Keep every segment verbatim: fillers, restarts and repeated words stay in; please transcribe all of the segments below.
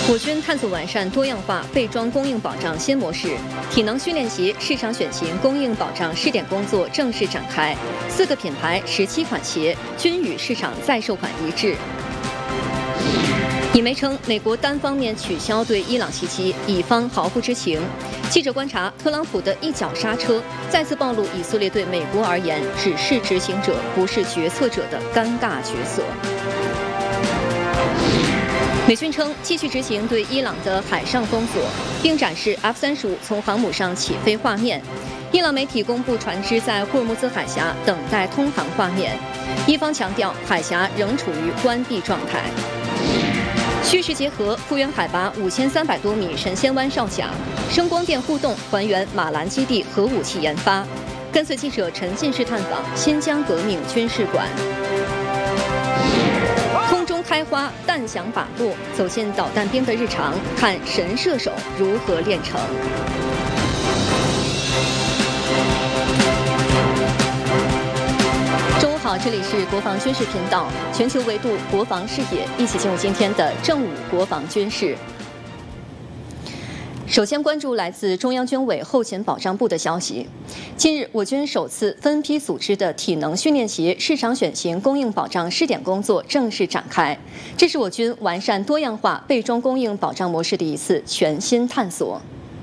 我军探索完善多样化备装供应保障新模式，体能训练鞋市场选型供应保障试点工作正式展开，四个品牌十七款鞋均与市场在售款一致。以媒称，美国单方面取消对伊朗袭击，以方毫不知情。记者观察，特朗普的一脚刹车，再次暴露以色列对美国而言只是执行者，不是决策者的尴尬角色。美军称继续执行对伊朗的海上封锁，并展示 F 三十五从航母上起飞画面。伊朗媒体公布船只在霍尔木兹海峡等待通航画面，伊方强调海峡仍处于关闭状态。虚实结合，复原海拔五千三百多米神仙湾哨卡，声光电互动还原马兰基地核武器研发。跟随记者沉浸式探访新疆革命军事馆。空中开花，弹响靶落，走进导弹兵的日常，看神射手如何炼成。中午好，这里是国防军事频道，全球维度国防视野，一起进入今天的正午国防军事。首先关注来自中央军委后勤保障部的消息。近日，我军首次分批组织的体能训练鞋市场选型供应保障试点工作正式展开，这是我军完善多样化备装供应保障模式的一次全新探索。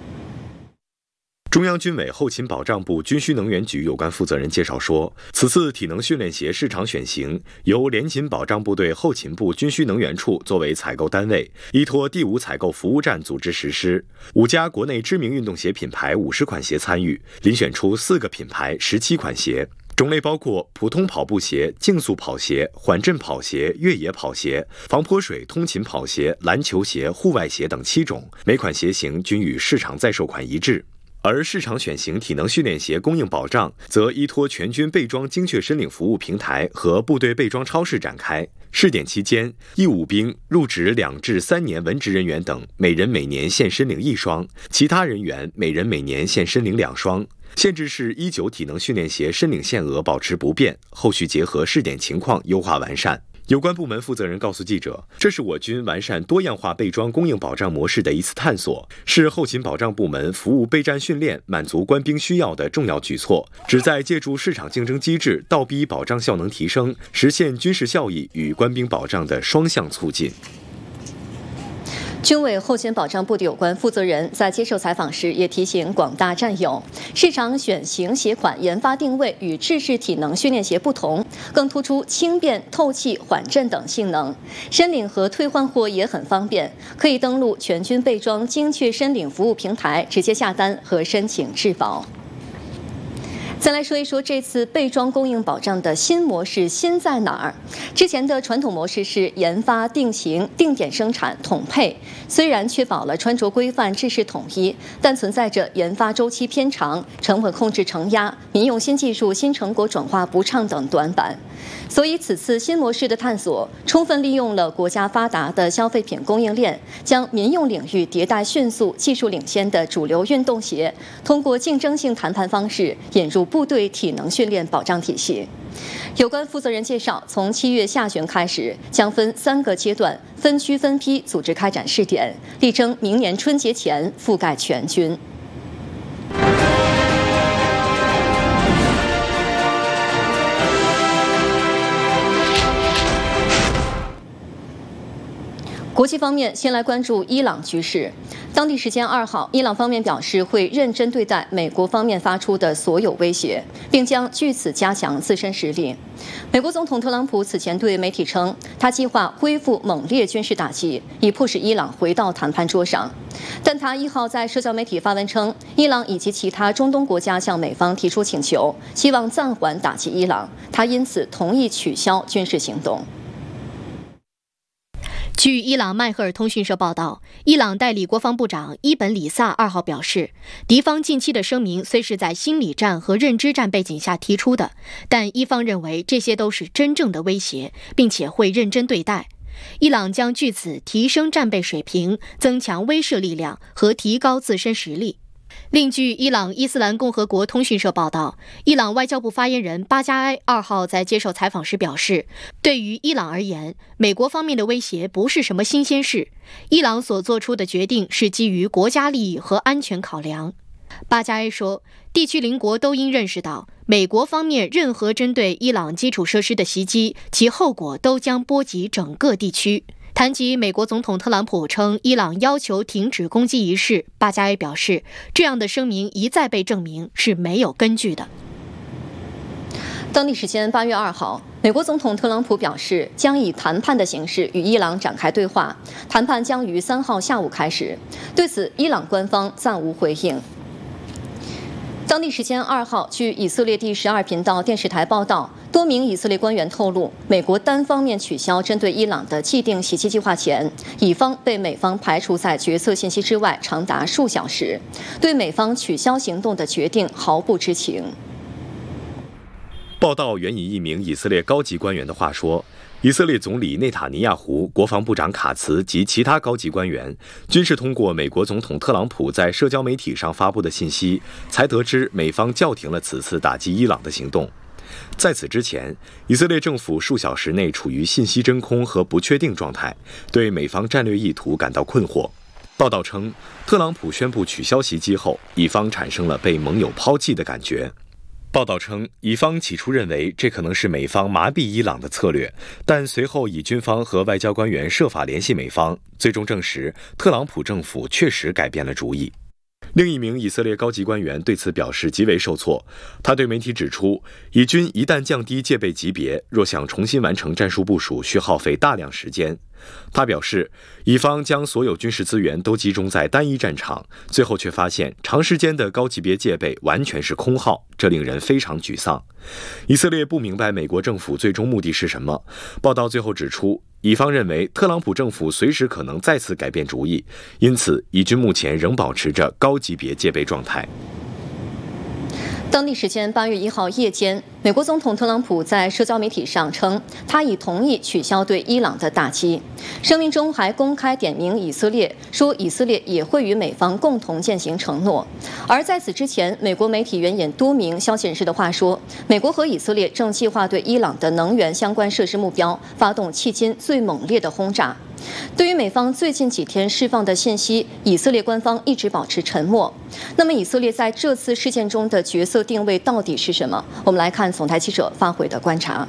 中央军委后勤保障部军需能源局有关负责人介绍说，此次体能训练鞋市场选型由联勤保障部队后勤部军需能源处作为采购单位，依托第五采购服务站组织实施。五家国内知名运动鞋品牌五十款鞋参与，遴选出四个品牌十七款鞋。种类包括普通跑步鞋、竞速跑鞋、缓震跑鞋、越野跑鞋、防泼水通勤跑鞋、篮球鞋、户外鞋等七种，每款鞋型均与市场在售款一致。而市场选型体能训练鞋供应保障则依托全军备装精确申领服务平台和部队备装超市展开。试点期间，义务兵、入职两至三年文职人员等每人每年限申领一双，其他人员每人每年限申领两双。限制是一九体能训练鞋申领限额保持不变，后续结合试点情况优化完善。有关部门负责人告诉记者，这是我军完善多样化备装供应保障模式的一次探索，是后勤保障部门服务备战训练、满足官兵需要的重要举措，旨在借助市场竞争机制倒逼保障效能提升，实现军事效益与官兵保障的双向促进。 军委后勤保障部的有关负责人在接受采访时也提醒广大战友，市场选型鞋款研发定位与制式体能训练鞋不同，更突出轻便、透气、缓震等性能。申领和退换货也很方便，可以登录全军备装精确申领服务平台直接下单和申请质保。再来说一说这次备装供应保障的新模式新在哪儿？之前的传统模式是研发、定型、定点生产、统配，虽然确保了穿着规范、制式统一，但存在着研发周期偏长、成本控制承压、民用新技术新成果转化不畅等短板。所以此次新模式的探索，充分利用了国家发达的消费品供应链，将民用领域迭代迅速、技术领先的主流运动鞋，通过竞争性谈判方式引入部队体能训练保障体系。有关负责人介绍，从七月下旬开始，将分三个阶段，分区分批组织开展试点，力争明年春节前覆盖全军。国际方面，先来关注伊朗局势。当地时间二号，伊朗方面表示会认真对待美国方面发出的所有威胁，并将据此加强自身实力。美国总统特朗普此前对媒体称，他计划恢复猛烈军事打击，以迫使伊朗回到谈判桌上。但他一号在社交媒体发文称，伊朗以及其他中东国家向美方提出请求，希望暂缓打击伊朗，他因此同意取消军事行动。 据伊朗迈赫尔通讯社报道，伊朗代理国防部长伊本里萨二号表示，敌方近期的声明虽是在心理战和认知战背景下提出的，但伊方认为这些都是真正的威胁，并且会认真对待。伊朗将据此提升战备水平，增强威慑力量和提高自身实力。 另据伊朗伊斯兰共和国通讯社报道，伊朗外交部发言人巴加埃二号在接受采访时表示，对于伊朗而言，美国方面的威胁不是什么新鲜事，伊朗所做出的决定是基于国家利益和安全考量。巴加埃说，地区邻国都应认识到，美国方面任何针对伊朗基础设施的袭击，其后果都将波及整个地区。谈及美国总统特朗普称伊朗要求停止攻击一事，巴加埃表示，这样的声明一再被证明是没有根据的。 当地时间八月二号，美国总统特朗普表示，将以谈判的形式与伊朗展开对话，谈判将于三号下午开始。对此，伊朗官方暂无回应。当地时间二号，据以色列第十二频道电视台报道，多名以色列官员透露，美国单方面取消针对伊朗的既定袭击计划前，以方被美方排除在决策信息之外长达数小时，对美方取消行动的决定毫不知情。 报道援引一名以色列高级官员的话说，以色列总理内塔尼亚胡、国防部长卡茨及其他高级官员均是通过美国总统特朗普在社交媒体上发布的信息，才得知美方叫停了此次打击伊朗的行动。在此之前，以色列政府数小时内处于信息真空和不确定状态，对美方战略意图感到困惑。报道称，特朗普宣布取消袭击后，以方产生了被盟友抛弃的感觉。报道称，以方起初认为这可能是美方麻痹伊朗的策略，但随后以军方和外交官员设法联系美方，最终证实特朗普政府确实改变了主意。另一名以色列高级官员对此表示极为受挫，他对媒体指出，以军一旦降低戒备级别，若想重新完成战术部署，需耗费大量时间。他表示，以方将所有军事资源都集中在单一战场，最后却发现长时间的高级别戒备完全是空耗，这令人非常沮丧。以色列不明白美国政府最终目的是什么。报道最后指出，以方认为特朗普政府随时可能再次改变主意，因此以军目前仍保持着高级别戒备状态。 当地时间八月一号夜间，美国总统特朗普在社交媒体上称，他已同意取消对伊朗的打击。声明中还公开点名以色列，说以色列也会与美方共同践行承诺。而在此之前，美国媒体援引多名消息人士的话说，美国和以色列正计划对伊朗的能源相关设施目标发动迄今最猛烈的轰炸。对于美方最近几天释放的信息，以色列官方一直保持沉默。那么，以色列在这次事件中的角色定位到底是什么？我们来看总台记者发回的观察。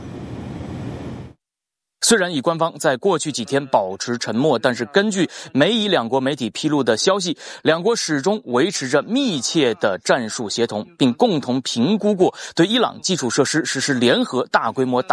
虽然以官方在过去几天保持沉默，但是根据美以两国媒体披露的消息，两国始终维持着密切的战术协同，并共同评估过对伊朗基础设施实施联合大规模打